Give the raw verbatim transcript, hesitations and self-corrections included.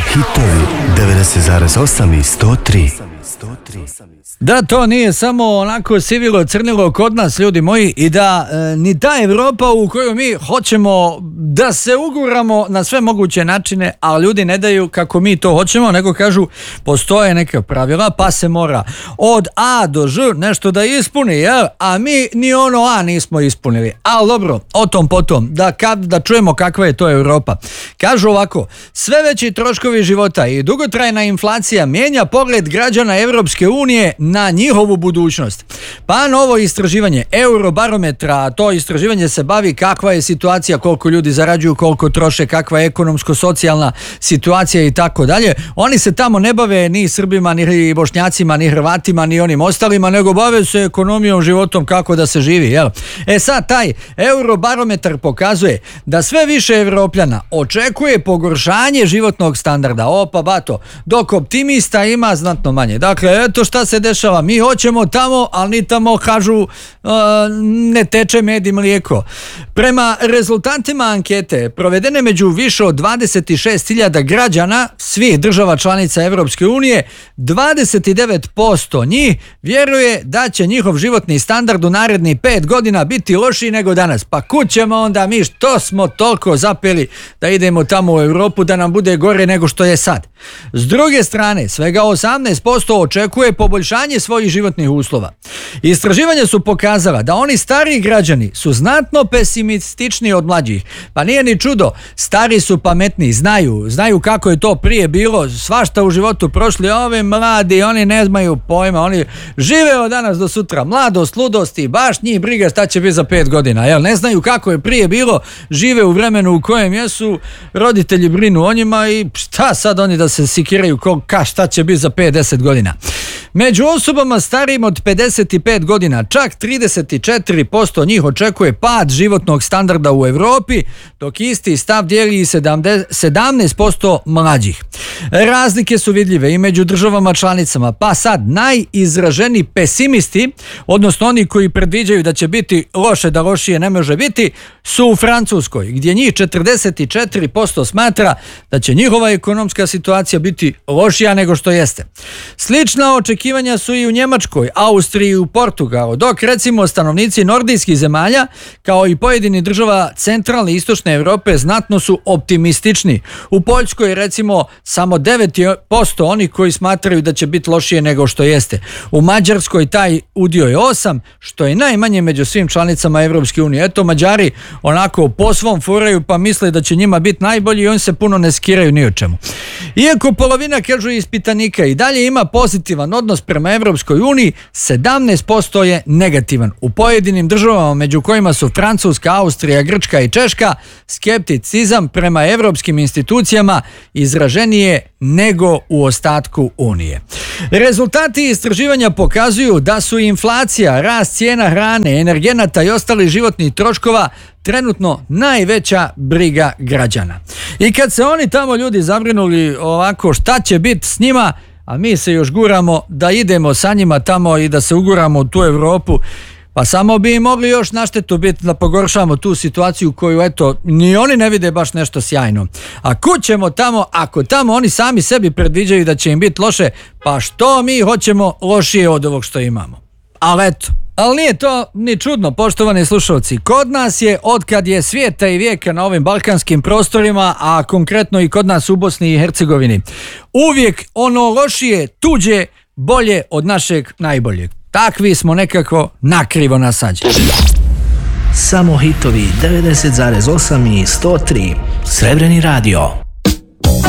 Hitovi devedeset zarez osam i sto tri. Da to nije samo onako sivilo crnilo kod nas, ljudi moji, i da e, ni ta Evropa u kojoj mi hoćemo da se uguramo na sve moguće načine, a ljudi ne daju kako mi to hoćemo, nego kažu postoje neka pravila pa se mora od A do Ž nešto da ispuni, jel? A mi ni ono A nismo ispunili. Ali dobro, o tom potom, da, kad, da čujemo kakva je to Europa. Kažu ovako, sve veći troškovi života i dugotrajna inflacija mijenja pogled građana Evropske unije na njihovu budućnost. Pa novo istraživanje Eurobarometra, to istraživanje se bavi kakva je situacija, koliko ljudi zarađuju, koliko troše, kakva je ekonomsko-socijalna situacija i tako dalje. Oni se tamo ne bave ni Srbima, ni Bošnjacima, ni Hrvatima, ni onim ostalima, nego bave se ekonomijom, životom, kako da se živi, jel? E sad, taj Eurobarometar pokazuje da sve više Evropljana očekuje pogoršanje životnog standarda. Opa, bato, dok optimista ima znatno manje. Dakle, eto šta se dešava. Mi hoćemo tamo, ali ni tamo, kažu, uh, ne teče med i mlijeko. Prema rezultatima ankete provedene među više od dvadeset šest hiljada građana svih država članica Evropske unije, dvadeset devet posto njih vjeruje da će njihov životni standard u narednih pet godina biti lošiji nego danas. Pa kud ćemo onda mi, što smo toliko zapeli da idemo tamo u Europu da nam bude gore nego što je sad? S druge strane, svega osamnaest posto očekuje poboljšanje svojih životnih uslova. Istraživanja su pokazala da oni stariji građani su znatno pesimističniji od mlađih. Pa nije ni čudo, stari su pametniji, znaju, znaju kako je to prije bilo, svašta u životu prošli, ovi mladi, oni ne znaju pojma, oni žive od danas do sutra, mladost, ludosti, baš njih briga šta će biti za pet godina, jel? Ne znaju kako je prije bilo, žive u vremenu u kojem jesu, roditelji brinu o njima i šta sad oni da se sikiraju ko, ka, šta će biti za pet do deset godina. Među osobama starijim od pedeset pet godina, čak trideset četiri posto njih očekuje pad životnog standarda u Evropi, dok isti stav dijeli i sedamnaest posto mlađih. Razlike su vidljive i među državama članicama, pa sad najizraženiji pesimisti, odnosno oni koji predviđaju da će biti loše, da lošije ne može biti, su u Francuskoj, gdje njih četrdeset četiri posto smatra da će njihova ekonomska situacija biti lošija nego što jeste. Slična očekivanja su i u Njemačkoj, Austriji i u Portugalu, dok recimo stanovnici nordijskih zemalja, kao i pojedini država centralne i istočne Evrope, znatno su optimistični. U Poljskoj recimo samo devet posto oni koji smatraju da će biti lošije nego što jeste. U Mađarskoj taj udio je osam, što je najmanje među svim članicama Evropske unije. Eto, Mađari onako po svom furaju pa misle da će njima biti najbolji i oni se puno ne skiraju ni o čemu. Iako polovina, kažu ispitanika, i dalje ima pozitivan odnos prema Evropskoj uniji, sedamnaest posto je negativan. U pojedinim državama, među kojima su Francuska, Austrija, Grčka i Češka, skepticizam prema evropskim institucijama izraženije nego u ostatku Unije. Rezultati istraživanja pokazuju da su inflacija, rast cijena hrane, energenata i ostalih životnih troškova trenutno najveća briga građana. I kad se oni tamo ljudi zabrinuli ovako šta će biti s njima, a mi se još guramo da idemo sa njima tamo i da se uguramo u tu Europu, pa samo bi im mogli još na štetu biti da pogoršamo tu situaciju koju, eto, ni oni ne vide baš nešto sjajno. A kud ćemo tamo, ako tamo oni sami sebi predviđaju da će im biti loše, pa što mi hoćemo lošije od ovog što imamo? Ali eto, ali nije to ni čudno, poštovani slušalci. Kod nas je, otkad je svijeta i vijeka na ovim balkanskim prostorima, a konkretno i kod nas u Bosni i Hercegovini, uvijek ono lošije, tuđe, bolje od našeg najboljeg. Takvi smo nekako nakrivo nasađeni. Samo hitovi devedeset zarez osam i sto tri. Srebreni radio.